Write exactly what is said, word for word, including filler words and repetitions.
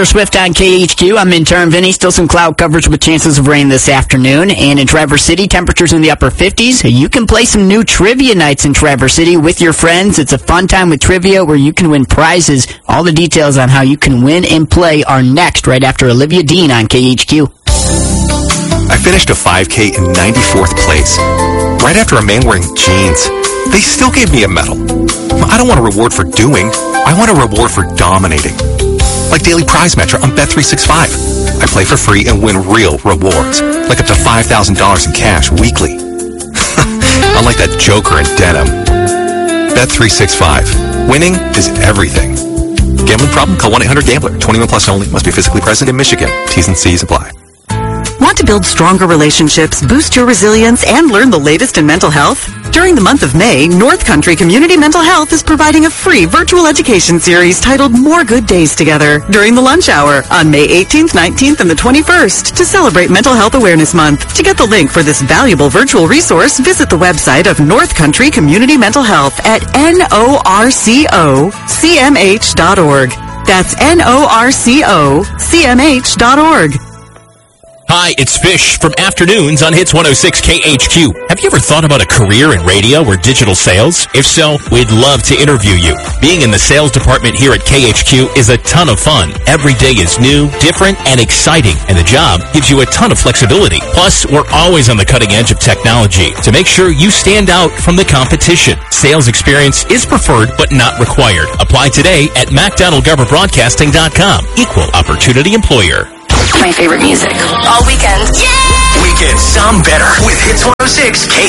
Swift on K H Q. I'm intern Vinny. Still some cloud coverage with chances of rain this afternoon. And in Traverse City, temperatures in the upper fifties. You can play some new trivia nights in Traverse City with your friends. It's a fun time with trivia where you can win prizes. All the details on how you can win and play are next, right after Olivia Dean on K H Q. I finished a five K in ninety-fourth place, right after a man wearing jeans. They still gave me a medal. I don't want a reward for doing. I want a reward for dominating. Like Daily Prize Matcher on Bet three sixty-five. I play for free and win real rewards, like up to five thousand dollars in cash weekly. Unlike that joker in denim. Bet three sixty-five. Winning is everything. Gambling problem? Call one eight hundred gambler. twenty-one plus only. Must be physically present in Michigan. T's and C's apply. Want to build stronger relationships, boost your resilience, and learn the latest in mental health? During the month of May, North Country Community Mental Health is providing a free virtual education series titled More Good Days Together during the lunch hour on May eighteenth, nineteenth, and the twenty-first to celebrate Mental Health Awareness Month. To get the link for this valuable virtual resource, visit the website of North Country Community Mental Health at N O R C O C M H dot org. That's N O R C O C M H dot org. Hi, it's Fish from Afternoons on Hits one oh six K H Q. Have you ever thought about a career in radio or digital sales? If so, we'd love to interview you. Being in the sales department here at K H Q is a ton of fun. Every day is new, different, and exciting, and the job gives you a ton of flexibility. Plus, we're always on the cutting edge of technology to make sure you stand out from the competition. Sales experience is preferred but not required. Apply today at macdonald government broadcasting dot com. Equal opportunity employer. My favorite music. All weekend. Yeah! Weekends sound better with Hits one oh six K